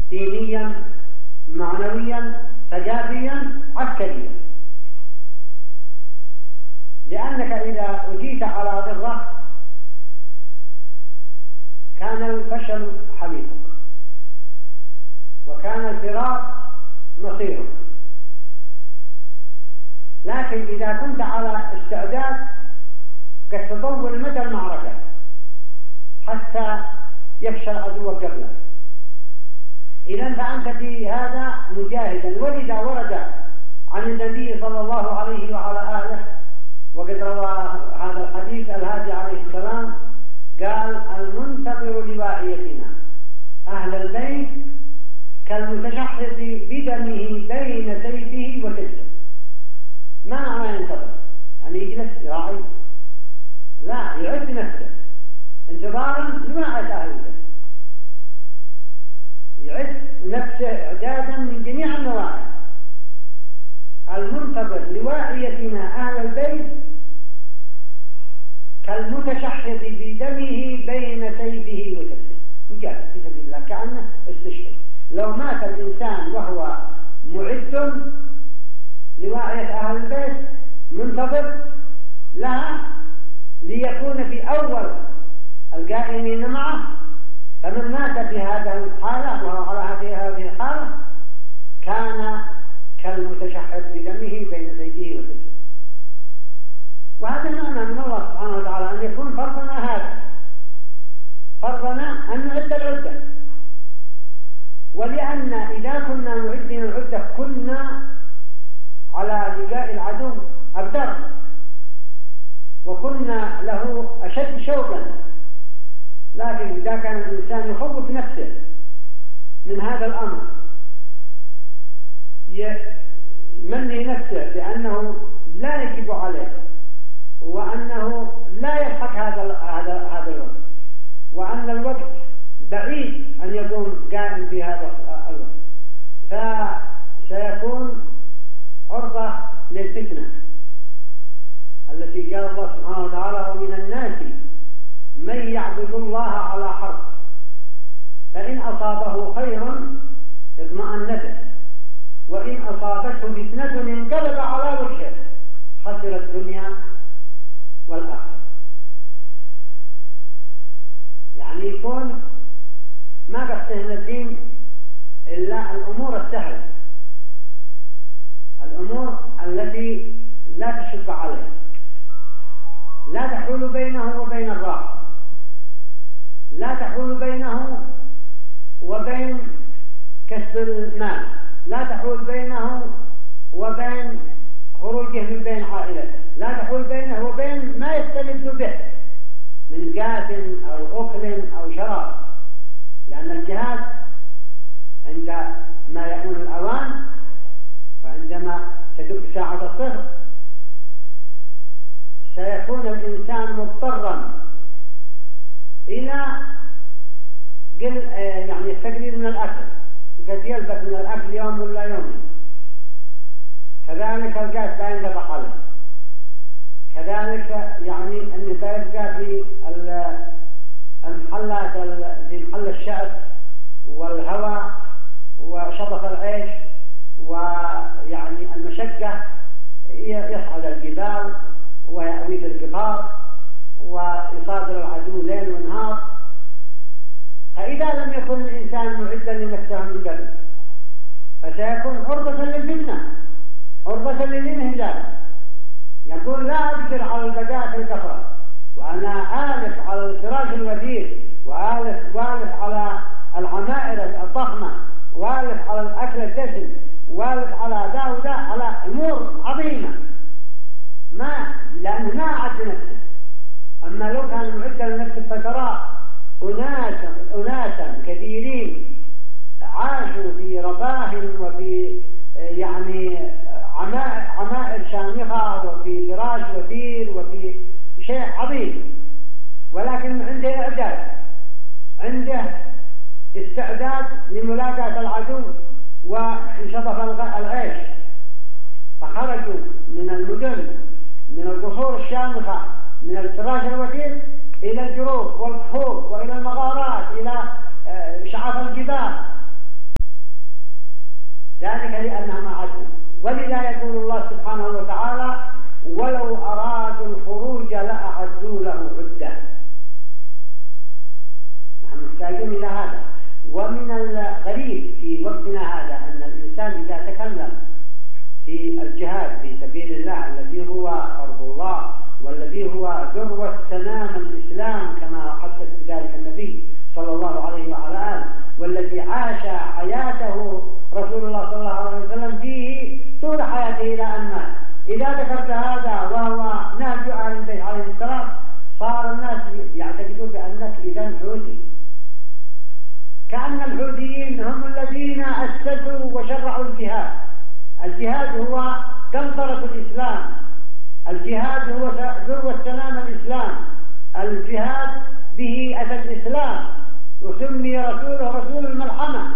دينيا معنويا ثقافيا عسكريا، لأنك إذا أجيت على ضرة كان الفشل حليفك وكان الفرار مصيرك. لكن إذا كنت على استعداد قد تطول مدى المعركة حتى يفشل عدوك قبلك، إذن فأنت في هذا مجاهدا. ولذا ورد عن النبي صلى الله عليه وعلى آله وقد روى هذا الحديث الهادي عليه السلام قال: المنتظر لواعيتنا أهل البيت كالمتشحذ بدمه بين سيفه وسيفه. ما معنى ينتظر؟ يعني يجلس يراعي؟ لا، يعد نفسه انتظارا لواعية أهل البيت، يعد نفسه إعدادا من جميع النواحي. المنتظر لواعيتنا أهل البيت كالمتشحذ بدمه بين سيفه وسيفه، مجاهد في سبيل الله كأنه استشهد. لو مات الإنسان وهو معد لواعية أهل البيت منتظر لها ليكون في أول القائمين معه، فمن مات في هذه الحالة وهو على هذه الحالة كان كالمتشحذ بدمه بين سيفه وسيفه. وهذا المعنى من الله سبحانه وتعالى أن يكون فرضنا هذا، فرضنا أن نعد العدة. ولأن إذا كنا معدين العدة كنا على لقاء العدو أبدر، وكنا له أشد شوقا. لكن إذا كان الإنسان يخوف نفسه من هذا الأمر، يمني نفسه بأنه لا يجب عليه، وأنه لا يلحق هذا الوقت، وأن الوقت بعيد أن يكون قائم في هذا الوقت، فسيكون عرضة للفتنة التي قال الله سبحانه وتعالى: ومن الناس من يعبد الله على حرف فإن أصابه خير اطمأن به وإن أصابته فتنة انقلب على وجهه خسر الدنيا والآخرة. يعني يكون ما قصده من الدين إلا الأمور السهلة، الأمور التي لا تشق عليه، لا تحول بينه وبين الراحة، لا تحول بينه وبين كسب المال، لا تحول بينه وبين خروجه من بين عائلته، لا تحول بينه وبين ما يستلذ به من كاس أو أكل أو شراب. لأن الجهاد عندما يكون الأوان وعندما تدق ساعة الصفر سيكون الإنسان مضطرا إلى يعني التقليل من الأكل، قد يلبث من الأكل يوم ولا يومين. كذلك القاس لا ينقطع عليه، كذلك يعني أن يبقى في المحلات في محل الشعب والهواء وشطف العيش ويعني المشقة، يصعد الجبال ويأوي في القفار ويصادر العدو ليل ونهار. فإذا لم يكن الإنسان معدا لنفسه من قبل فسيكون عرضة للفتنة، عرضة للانهزام. يقول: لا أقدر على البقاء في الكفرة، وأنا آلف على الفراش الوثير، وآلف على العمائر الضخمة، وآلف على الأكل الدسم، وآلف على ذا وذا، على أمور عظيمة لأنه ما أعد نفسه. أما لو كان معدا لنفسه فترى أناسا كثيرين عاشوا في رفاه وفي يعني عمائر شامخة وفي فراش وثير وفي شيء عظيم، ولكن عنده إعداد، عنده استعداد لملاقاة العدو وانشطف العيش. فخرجوا من المدن، من القصور الشامخة، من الفراش الوثير إلى الجروف والكهوف وإلى المغارات، إلى شعاب الجبال، ذلك لأنهم أعدوا. ولذا يقول الله سبحانه وتعالى: ولو أرادوا الخروج لأعدوا له عدة. نحن محتاجون إلى هذا. ومن الغريب في وقتنا هذا أن الإنسان إذا تكلم في الجهاد في سبيل الله الذي هو فرض الله والذي هو ذروة سنام الإسلام كما حدث بذلك النبي صلى الله عليه وعلى آله، والذي عاش حياته رسول الله صلى الله عليه وسلم فيه طول حياته إلى أن مات، إذا ذكرت هذا وهو نهج أهل البيت عليه السلام صار الناس يعتقدون بأنك إذا حوثي، كأن الحوثيين هم الذين أسسوا وشرعوا الجهاد. الجهاد هو قنطرة الإسلام، الجهاد هو ذروة سنام الإسلام، الجهاد به أتى الإسلام، وسمي رسوله رسول الملحمة.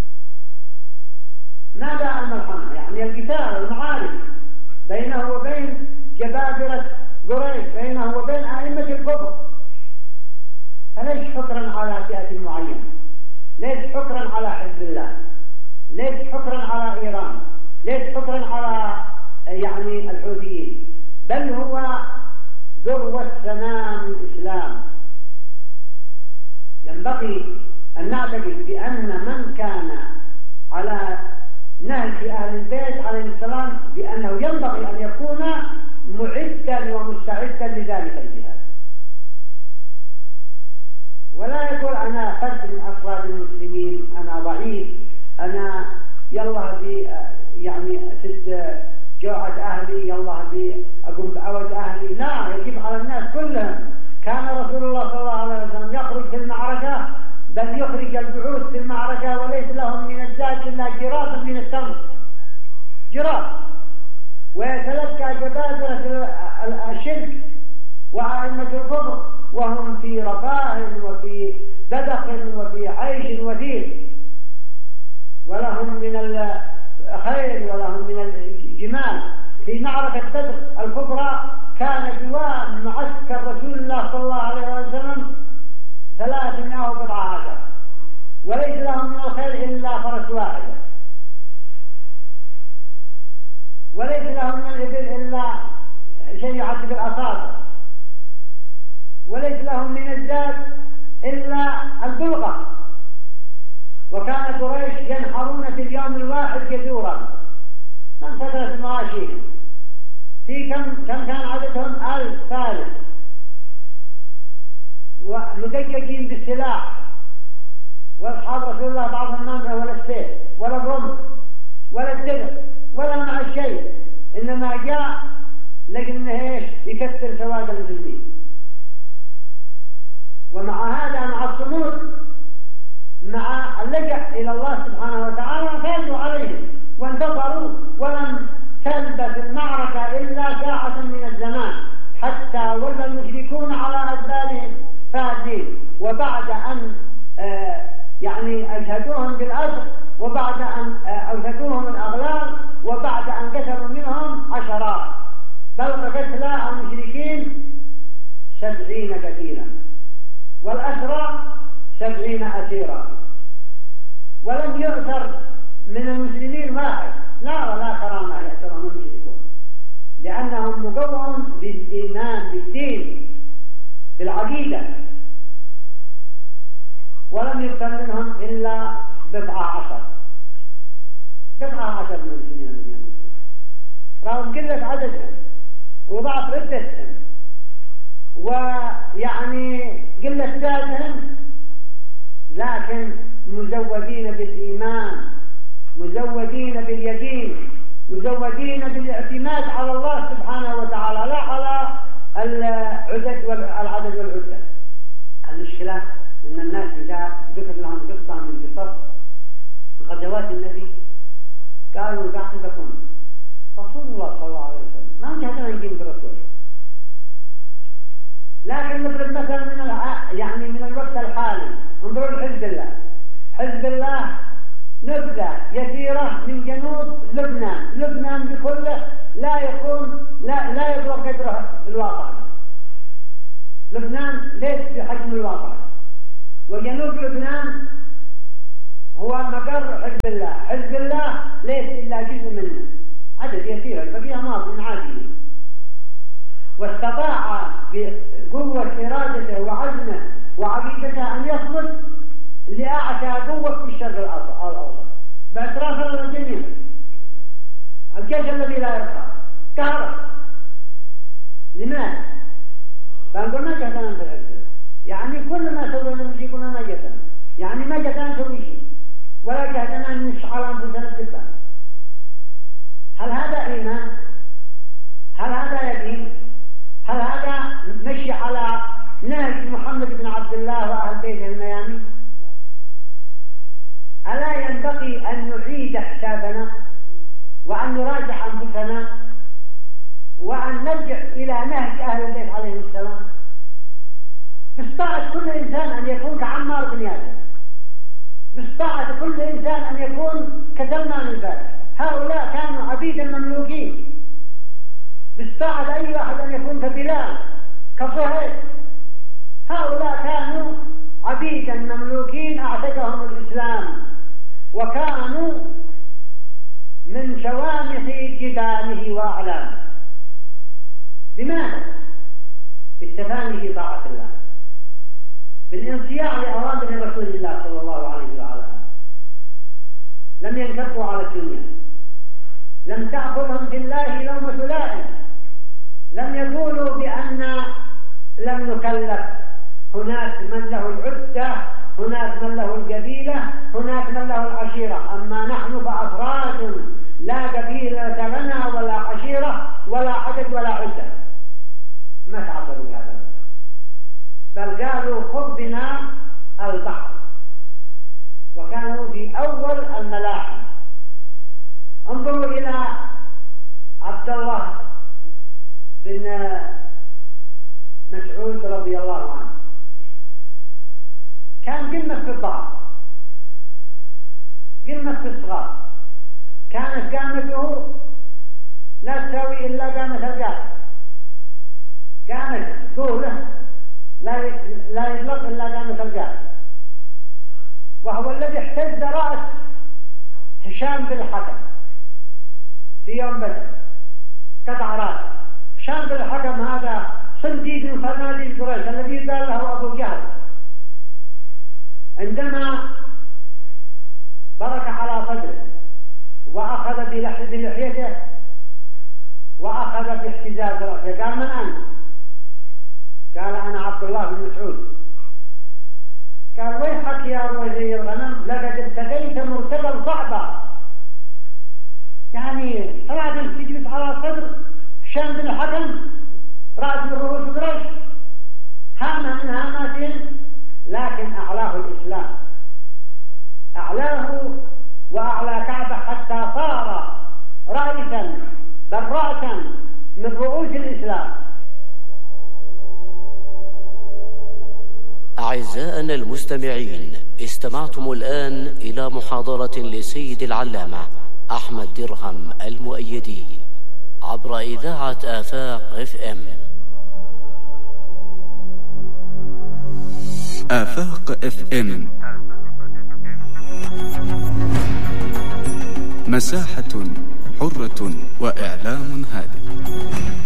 ماذا الملحمة؟ يعني القتال، المعارك بينه وبين جبابرة قريش، بينه وبين أئمة الكفر. فليش حكرا على فئة معينة؟ ليش حكرا على حزب الله؟ ليش حكرا على إيران؟ ليش حكرا على يعني الحوثيين؟ بل هو ذروة سنام الإسلام. ينبغي أن نعتقد بأن من كان على نهج أهل البيت عليه السلام بأنه ينبغي أن يكون معدا ومستعدا لذلك الجهاد، ولا يقول أنا فرد من أفراد المسلمين، أنا ضعيف، أنا يلا يعني أسد جوعة أهلي، يلا أقوم بعوة أهلي. لا، يجب على الناس كلهم. كان رسول الله صلى الله عليه وسلم يخرج في المعركة، بل يخرج البعوث في المعركة وليس لهم من الزاد إلا جراس من التمر، جراس، ويتلقى جبابرة الشرك وأئمة الكفر وهم في رفاه وفي بدخ وفي عيش وثير، ولهم من الخيل ولهم من الجمال. في معركة بدر الكبرى كان جوار معسكر رسول الله صلى الله عليه وسلم 314، وليس لهم من الخيل إلا فرس واحدة، وليس لهم من الإبل إلا شيء يعد بالأصابع، وليس لهم من الزاد إلا البلغة. وكان قريش ينحرون في اليوم الواحد جزورا من فترة مواشيهم. في كم كان عددهم 1000 ثالث، ومدججين بالسلاح، واصحاب رسول الله بعضهم ما معه ولا السيف ولا الرمح ولا الدرع ولا مع الشيء، انما جاء لكن ايش؟ يكسر سواد المسلمين. ومع هذا، مع الصمود، مع اللجأ الى الله سبحانه وتعالى، فازوا عليهم وانتصروا، ولم تلبث المعركة إلا ساعة من الزمان حتى ولى المشركون على أدبارهم فاسدين. وبعد أن يعني أجهدوهم بالأسر، وبعد أن أوثقوهم الأغلال، وبعد أن قتلوا منهم عشرات، بل قتلى المشركين 70 كثيرا، والأسرى 70 أسيرا، ولم يؤثر من المسلمين واحد، لا ولا كرامة يأثرهم المشركون، لأنهم مقوم بالإيمان بالدين بالعقيدة، ولم يقتل منهم إلا 17 من المسلمين الذين مسلمون، رغم قلة عددهم وضعف ردتهم ويعني قلة زادهم، لكن مزودين بالإيمان، مزودين باليقين، مزودين بالاعتماد على الله سبحانه وتعالى، لا على العدد والعدة. المشكلة أن الناس إذا ذكر لهم قصة من قصص غزوات النبي قالوا إذا عندكم رسول الله صلى الله عليه وسلم ما جهدنا نجيب برسوله، لكن نضرب مثلا من الوقت الحالي. انظروا لحزب الله. حزب الله نبذة يسيرة من جنوب لبنان بكله لا يبلغ قدره الواقع. لبنان ليس بحجم الواقع، وجنوب لبنان هو مقر حزب الله. حزب الله ليس إرادته وعزمه وعقيدته أن يصمد لأعتى قوة في الشرق الأوسط باعتراف الجميع. الجيش الذي لا يرقى كهرب. لماذا؟ فنقول ما جهتنا بالعزة، يعني كل ما سوينا نمشي كلنا ما جهتنا، يعني ما جهتنا نسوي شيء ولا جهتنا أن نشعل أنفسنا بالبان. هل هذا إيمان؟ هل هذا يقين؟ هل هذا مشي على نهج محمد بن عبد الله وأهل بيته الميامين؟ ألا ينبغي أن نعيد حسابنا وأن نراجع أنفسنا وأن نرجع إلى نهج أهل البيت عليهم السلام؟ باستطاعة كل إنسان أن يكون كعمار بن ياسر، باستطاعة كل إنسان أن يكون كسلمان الفارس. هؤلاء كانوا عبيدا مملوكين. باستطاعة أي واحد أن يكون كبلال كصهيب. هؤلاء كانوا عبيدا مملوكين أعتقهم الإسلام وكانوا من شوامخ جدانه وأعلامه. لماذا؟ بالتفاني في طاعة الله، بالانصياع لأوامر رسول الله صلى الله عليه وعلى آله. لم ينكبوا على الدنيا، لم تأخذهم في الله لومة لائم، لم يقولوا بأن لم نكلف، هناك من له العدة، هناك من له القبيلة، هناك من له العشيرة، أما نحن فأفراد لا قبيلة لنا ولا عشيرة ولا عدد ولا عدة. ما تعبروا بهذا، بل قالوا خذ بنا البحر، وكانوا في أول الملاحم. انظروا إلى عبد الله بن مسعود رضي الله عنه، كان قمة في الضعف، قمة في الصغار، كانت قامته لا تساوي إلا قامة القاتل، كانت طوله لا يطلق إلا قامة القاتل، وهو الذي احتز رأس هشام بن الحكم في يوم بدر، قطع رأسه. هشام بن الحكم هذا صنديد من صناديد قريش الذي قال له أبو جهل، عندما برك على صدره وأخذ بلحيته وأخذ باحتزاز رأسه، قال من أنت؟ قال أنا عبد الله بن مسعود. قال ويحك يا رويزي الغنم، لقد ابتديت مرتبا صعبا. يعني طلعت تجلس على صدر هشام بن الحكم رأس من رؤوس قريش، هامة من هاماتهم، لكن أعلاه الإسلام، أعلاه وأعلى كعبة حتى صار رئيسا بل رأسا من رؤوس الإسلام. أعزائنا المستمعين، استمعتم الآن إلى محاضرة لسيد العلامة أحمد درهم المؤيدي عبر إذاعة آفاق FM. آفاق FM مساحة حرة وإعلام هادئ.